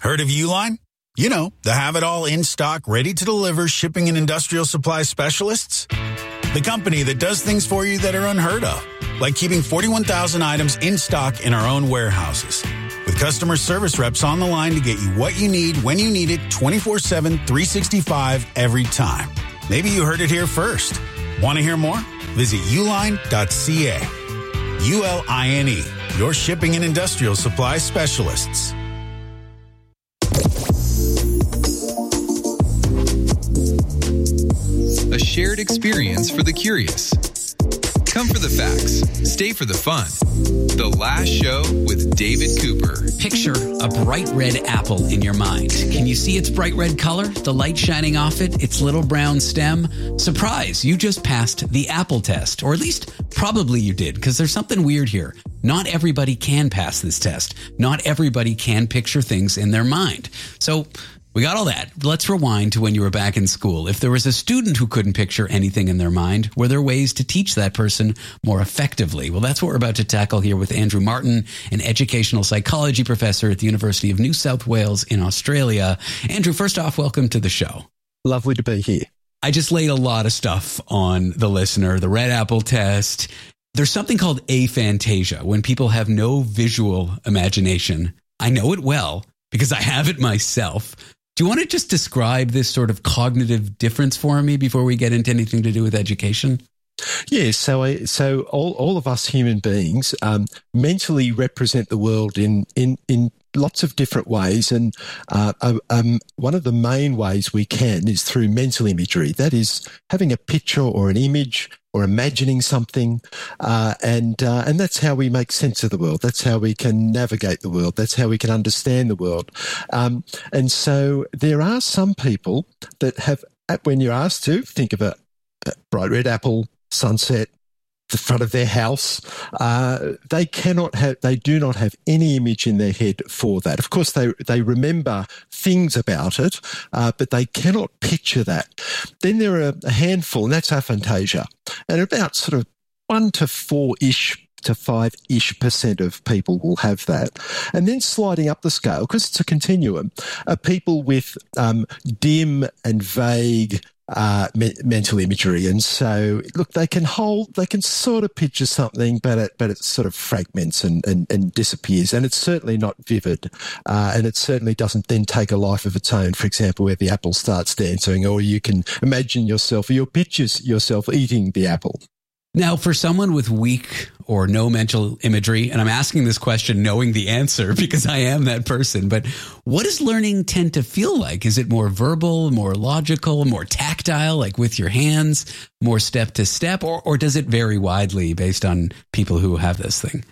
Heard of Uline? You know, the have-it-all in-stock, ready-to-deliver shipping and industrial supply specialists. The company that does things for you that are unheard of, like keeping 41,000 items in stock in our own warehouses. With customer service reps on the line to get you what you need when you need it 24/7, 365 every time. Maybe you heard it here first. Want to hear more? Visit uline.ca. ULINE, your shipping and industrial supply specialists. A shared experience for the curious. Come for the facts. Stay for the fun. The Last Show with David Cooper. Picture a bright red apple in your mind. Can you see its bright red color? The light shining off it, its little brown stem? Surprise, you just passed the apple test. Or at least probably you did, because there's something weird here. Not everybody can pass this test. Not everybody can picture things in their mind. So we got all that. Let's rewind to when you were back in school. If there was a student who couldn't picture anything in their mind, were there ways to teach that person more effectively? Well, that's what we're about to tackle here with Andrew Martin, an educational psychology professor at the University of New South Wales in Australia. Andrew, first off, welcome to the show. Lovely to be here. I just laid a lot of stuff on the listener, the red apple test. There's something called aphantasia, when people have no visual imagination. I know it well because I have it myself. Do you want to just describe this sort of cognitive difference for me before we get into anything to do with education? Yeah, so all of us human beings mentally represent the world in lots of different ways, and one of the main ways we can is through mental imagery. That is having a picture or an image or imagining something, and that's how we make sense of the world. That's how we can navigate the world. That's how we can understand the world. And so there are some people that have, when you're asked to think of a bright red apple, sunset, the front of their house, they do not have any image in their head for that. Of course, they remember things about it, but they cannot picture that. Then there are a handful, and that's aphantasia, and about sort of 1 to 4-ish to 5-ish% of people will have that. And then sliding up the scale, because it's a continuum, are people with dim and vague mental imagery. And so, look, they can sort of picture something, but it sort of fragments and disappears. And it's certainly not vivid. And it certainly doesn't then take a life of its own, for example, where the apple starts dancing, or you can imagine yourself, or you picture yourself eating the apple. Now, for someone with weak or no mental imagery, and I'm asking this question knowing the answer because I am that person, but what does learning tend to feel like? Is it more verbal, more logical, more tactile, like with your hands, more step to step, or does it vary widely based on people who have this thing?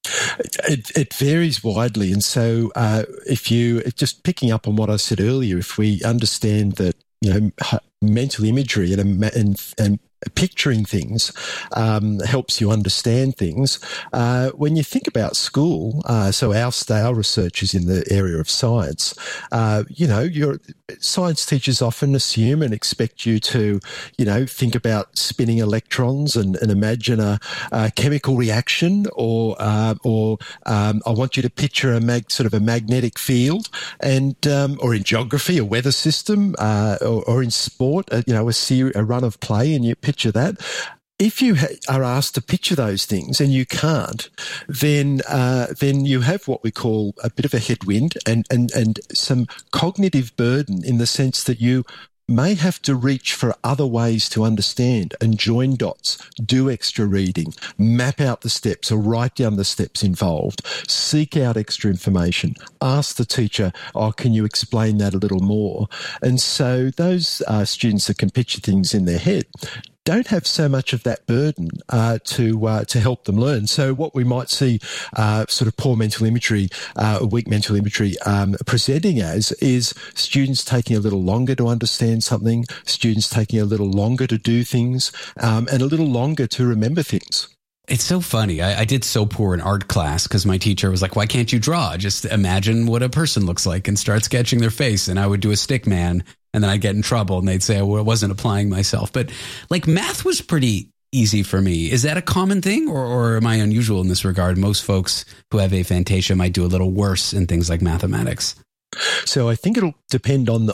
It varies widely. And so if you, just picking up on what I said earlier, if we understand that, mental imagery and picturing things helps you understand things. When you think about school, so our research is in the area of science. Your science teachers often assume and expect you to, think about spinning electrons and imagine a chemical reaction, or I want you to picture a magnetic field, and or in geography, a weather system, or in sport, a run of play, and you picture that. If you are asked to picture those things and you can't, then you have what we call a bit of a headwind and some cognitive burden, in the sense that you may have to reach for other ways to understand and join dots, do extra reading, map out the steps or write down the steps involved, seek out extra information, ask the teacher, can you explain that a little more? And so those students that can picture things in their head don't have so much of that burden to help them learn. So what we might see sort of poor mental imagery, weak mental imagery presenting as is students taking a little longer to understand something, students taking a little longer to do things, and a little longer to remember things. It's so funny. I did so poor in art class because my teacher was like, why can't you draw? Just imagine what a person looks like and start sketching their face. And I would do a stick man, and then I'd get in trouble and they'd say I wasn't applying myself. But like math was pretty easy for me. Is that a common thing, or am I unusual in this regard? Most folks who have aphantasia might do a little worse in things like mathematics. So I think it'll depend on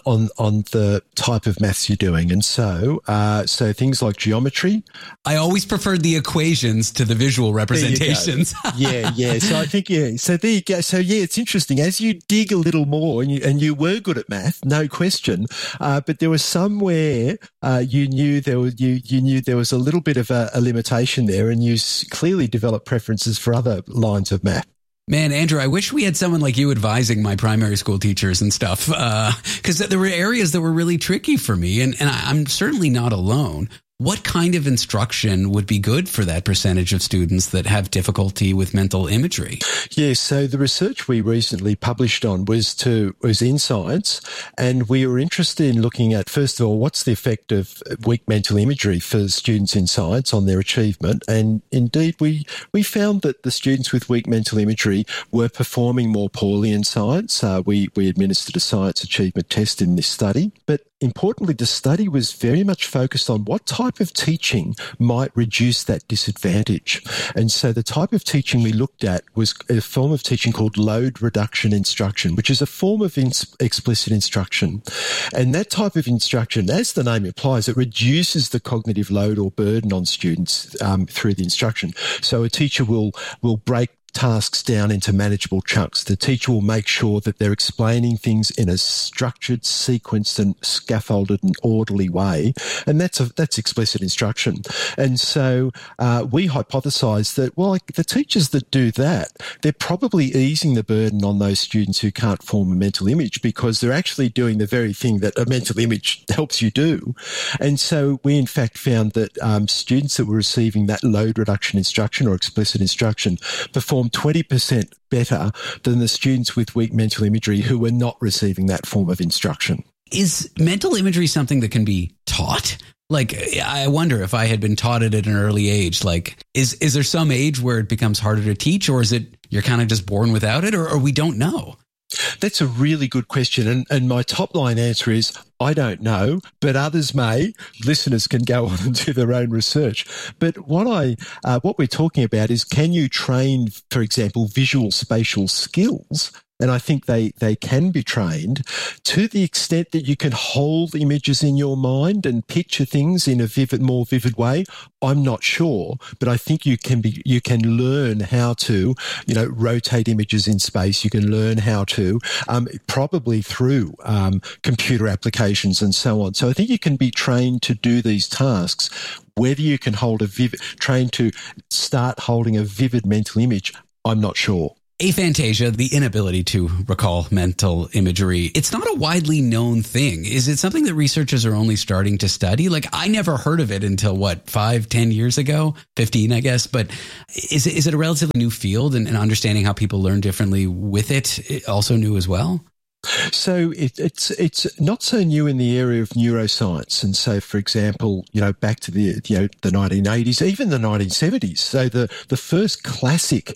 the type of maths you're doing. And so things like geometry. I always preferred the equations to the visual representations. Yeah. So I think, so there you go. So it's interesting. As you dig a little more, and you were good at math, no question, but there was somewhere you knew there was a little bit of a limitation there, and you clearly developed preferences for other lines of math. Man, Andrew, I wish we had someone like you advising my primary school teachers and stuff, because there were areas that were really tricky for me, and I'm certainly not alone. What kind of instruction would be good for that percentage of students that have difficulty with mental imagery? Yeah, so the research we recently published on was in science, and we were interested in looking at, first of all, what's the effect of weak mental imagery for students in science on their achievement. And indeed, we found that the students with weak mental imagery were performing more poorly in science. We administered a science achievement test in this study, but importantly, the study was very much focused on what type of teaching might reduce that disadvantage. And so the type of teaching we looked at was a form of teaching called load reduction instruction, which is a form of explicit instruction. And that type of instruction, as the name implies, it reduces the cognitive load or burden on students through the instruction. So a teacher will break tasks down into manageable chunks. The teacher will make sure that they're explaining things in a structured, sequenced and scaffolded and orderly way. And that's explicit instruction. And so we hypothesised that, well, the teachers that do that, they're probably easing the burden on those students who can't form a mental image, because they're actually doing the very thing that a mental image helps you do. And so we, in fact, found that students that were receiving that load reduction instruction or explicit instruction performed 20% better than the students with weak mental imagery who were not receiving that form of instruction. Is mental imagery something that can be taught? Like, I wonder if I had been taught it at an early age, like, is there some age where it becomes harder to teach, or is it you're kind of just born without it, or we don't know? That's a really good question. And my top line answer is, I don't know, but others may. Listeners can go on and do their own research. But what we're talking about is, can you train, for example, visual spatial skills? And I think they can be trained to the extent that you can hold images in your mind and picture things in a more vivid way. I'm not sure, but I think you can learn how to, rotate images in space. You can learn how to, probably through computer applications and so on. So I think you can be trained to do these tasks. Whether you can trained to start holding a vivid mental image, I'm not sure. Aphantasia, the inability to recall mental imagery, it's not a widely known thing. Is it something that researchers are only starting to study? Like, I never heard of it until 5-10 years ago, 15, I guess. But is it a relatively new field, and understanding how people learn differently with it also new as well? So it's not so new in the area of neuroscience. And so, for example, back to the 1980s, even the 1970s. So the first classic,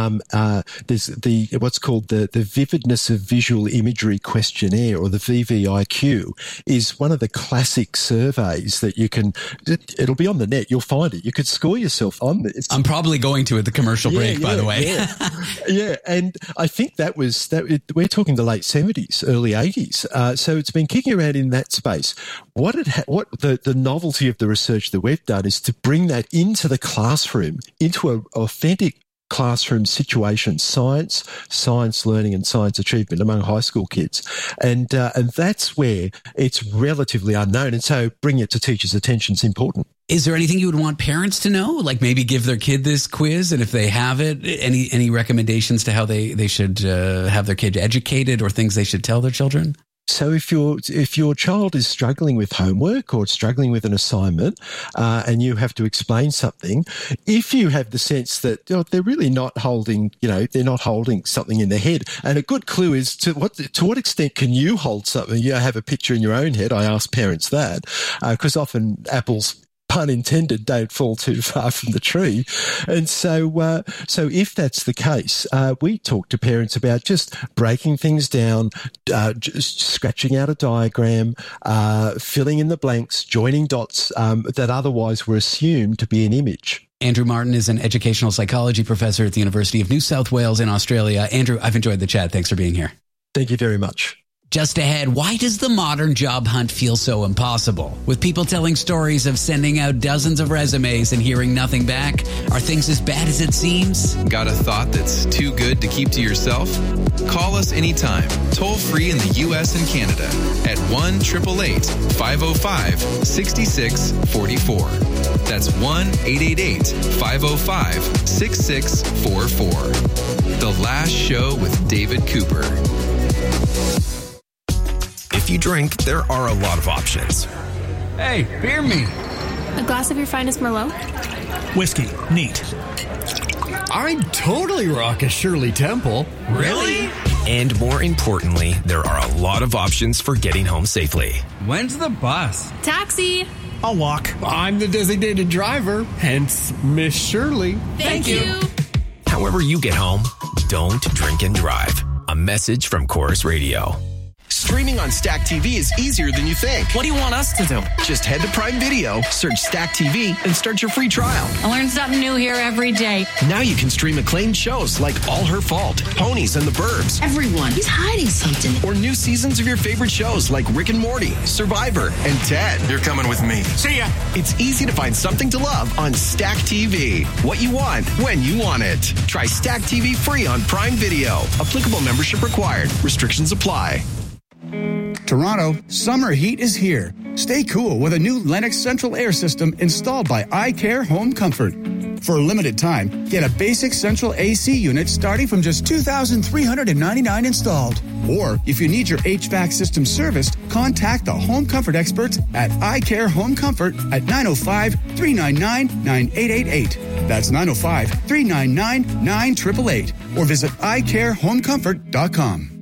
there's what's called the Vividness of Visual Imagery Questionnaire, or the VVIQ, is one of the classic surveys that it'll be on the net. You'll find it. You could score yourself on this. I'm probably going to at the commercial break, by the way. Yeah. And I think we're talking the late 70s. Early 80s. So it's been kicking around in that space. What the novelty of the research that we've done is to bring that into the classroom, into an authentic classroom situation, science learning and science achievement among high school kids. And that's where it's relatively unknown. And so bringing it to teachers' attention is important. Is there anything you would want parents to know? Like, maybe give their kid this quiz, and if they have it, any recommendations to how they should have their kid educated, or things they should tell their children? So if your child is struggling with homework or struggling with an assignment, and you have to explain something, if you have the sense that they're really not holding, they're not holding something in their head, and a good clue is to what extent can you hold something? You have a picture in your own head. I ask parents that because often apples, pun intended, don't fall too far from the tree. And so if that's the case, we talk to parents about just breaking things down, just scratching out a diagram, filling in the blanks, joining dots that otherwise were assumed to be an image. Andrew Martin is an educational psychology professor at the University of New South Wales in Australia. Andrew, I've enjoyed the chat. Thanks for being here. Thank you very much. Just ahead, why does the modern job hunt feel so impossible? With people telling stories of sending out dozens of resumes and hearing nothing back, are things as bad as it seems? Got a thought that's too good to keep to yourself? Call us anytime, toll free in the U.S. and Canada at 1-888-505-6644. That's 1-888-505-6644. The Last Show with David Cooper. If you drink, there are a lot of options. Hey, beer me. A glass of your finest Merlot? Whiskey. Neat. I'd totally rock a Shirley Temple. Really? And more importantly, there are a lot of options for getting home safely. When's the bus? Taxi. I'll walk. I'm the designated driver, hence Miss Shirley. Thank you. However you get home, don't drink and drive. A message from Chorus Radio. Streaming on Stack TV is easier than you think. What do you want us to do? Just head to Prime Video, search Stack TV, and start your free trial. I learn something new here every day. Now you can stream acclaimed shows like All Her Fault, Ponies, and The Burbs. Everyone is hiding something. Or new seasons of your favorite shows like Rick and Morty, Survivor, and Ted. You're coming with me. See ya. It's easy to find something to love on Stack TV. What you want, when you want it. Try Stack TV free on Prime Video. Applicable membership required. Restrictions apply. Toronto, summer heat is here. Stay cool with a new Lennox central air system installed by iCare Home Comfort. For a limited time, get a basic central AC unit starting from just $2,399 installed. Or if you need your HVAC system serviced, contact the Home Comfort experts at iCare Home Comfort at 905-399-9888. That's 905-399-9888. Or visit iCareHomeComfort.com.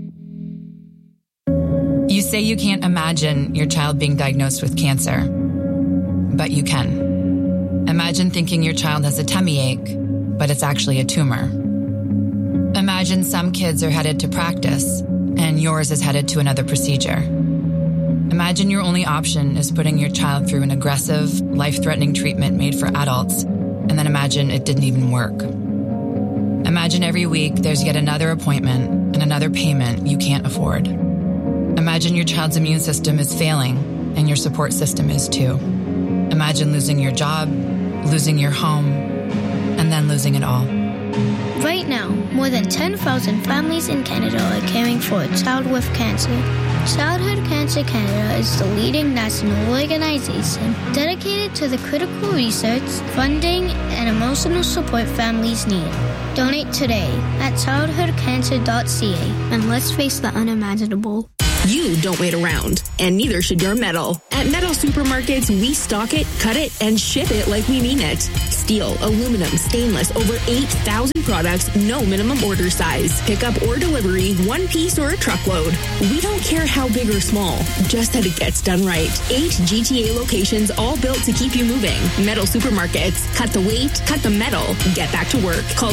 You say you can't imagine your child being diagnosed with cancer, but you can. Imagine thinking your child has a tummy ache, but it's actually a tumor. Imagine some kids are headed to practice, and yours is headed to another procedure. Imagine your only option is putting your child through an aggressive, life-threatening treatment made for adults, and then imagine it didn't even work. Imagine every week there's yet another appointment and another payment you can't afford. Imagine your child's immune system is failing, and your support system is too. Imagine losing your job, losing your home, and then losing it all. Right now, more than 10,000 families in Canada are caring for a child with cancer. Childhood Cancer Canada is the leading national organization dedicated to the critical research, funding, and emotional support families need. Donate today at childhoodcancer.ca and let's face the unimaginable. You don't wait around, and neither should your metal. At Metal Supermarkets, we stock it, cut it, and ship it like we mean it. Steel, aluminum, stainless, over 8,000 products, no minimum order size. Pickup or delivery, one piece or a truckload. We don't care how big or small, just that it gets done right. 8 GTA locations, all built to keep you moving. Metal Supermarkets. Cut the weight, cut the metal, get back to work. Call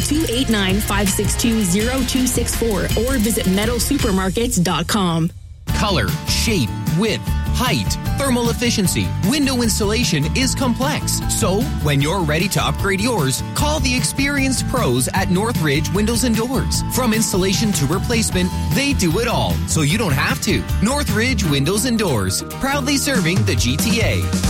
289-562-0264 or visit metalsupermarkets.com. Color, shape, width, height, thermal efficiency, window installation is complex. So, when you're ready to upgrade yours, call the experienced pros at Northridge Windows and Doors. From installation to replacement, they do it all, so you don't have to. Northridge Windows and Doors, proudly serving the GTA.